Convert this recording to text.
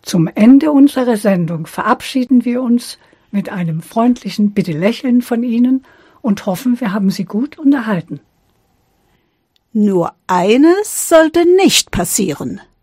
Zum Ende unserer Sendung verabschieden wir uns mit einem freundlichen Bitte lächeln von Ihnen und hoffen, wir haben Sie gut unterhalten. Nur eines sollte nicht passieren.